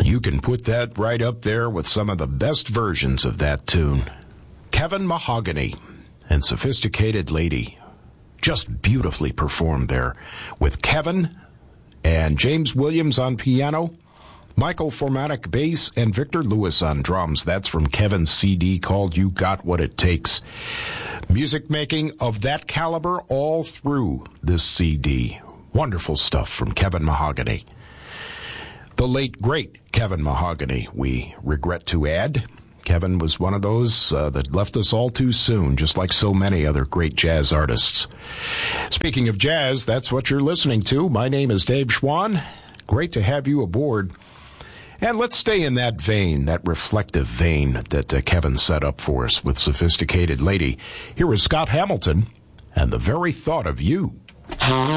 You can put that right up there with some of the best versions of that tune. Kevin Mahogany and Sophisticated Lady. Just beautifully performed there with Kevin and James Williams on piano, Michael Formatic bass, and Victor Lewis on drums. That's from Kevin's CD called You Got What It Takes. Music making of that caliber all through this CD. Wonderful stuff from Kevin Mahogany. The late, great Kevin Mahogany, we regret to add. Kevin was one of those that left us all too soon, just like so many other great jazz artists. Speaking of jazz, that's what you're listening to. My name is Dave Schwann. Great to have you aboard. And let's stay in that vein, that reflective vein that Kevin set up for us with Sophisticated Lady. Here is Scott Hamilton and The Very Thought of You.